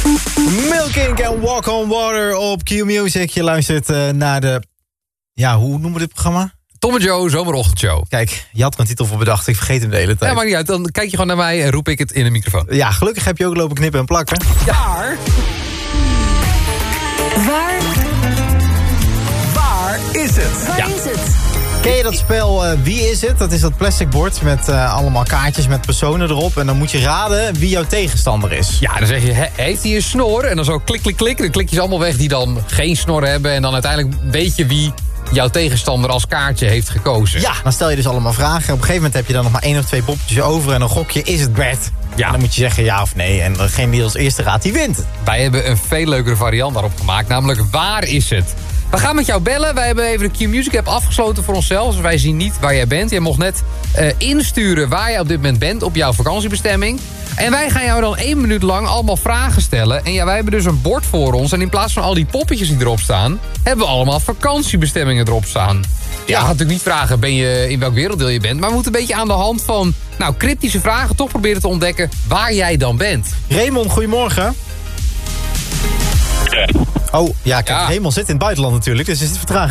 Milk Inc. en Walk on Water op Q Music. Je luistert naar de... Ja, hoe noemen we dit programma? Tom en Joe, zomerochtendshow. Kijk, je had er een titel voor bedacht. Ik vergeet hem de hele tijd. Ja, maakt niet uit. Dan kijk je gewoon naar mij en roep ik het in de microfoon. Ja, gelukkig heb je ook lopen knippen en plakken. Waar is het? Waar is het? Ken je dat spel Wie is het? Dat is dat plastic bord met allemaal kaartjes met personen erop. En dan moet je raden wie jouw tegenstander is. Ja, dan zeg je, heeft hij een snor? En dan zo klik, klik, klik. Dan klik je ze allemaal weg die dan geen snor hebben. En dan uiteindelijk weet je wie jouw tegenstander als kaartje heeft gekozen. Ja, dan stel je dus allemaal vragen. Op een gegeven moment heb je dan nog maar 1 of 2 poppetjes over. En dan gok je, is het Bert? Ja. En dan moet je zeggen ja of nee. En degene die als eerste raadt, die wint. Wij hebben een veel leukere variant daarop gemaakt. Namelijk, waar is het? We gaan met jou bellen. Wij hebben even de Q-Music app afgesloten voor onszelf. Dus wij zien niet waar jij bent. Jij mocht net insturen waar jij op dit moment bent op jouw vakantiebestemming. En wij gaan jou dan 1 minuut lang allemaal vragen stellen. En ja, wij hebben dus een bord voor ons. En in plaats van al die poppetjes die erop staan, hebben we allemaal vakantiebestemmingen erop staan. Ja, gaat natuurlijk niet vragen in welk werelddeel je bent. Maar we moeten een beetje aan de hand van cryptische vragen toch proberen te ontdekken waar jij dan bent. Raymond, goedemorgen. Oh, ja, kijk, Raymond zit in het buitenland natuurlijk. Dus is het vertraging.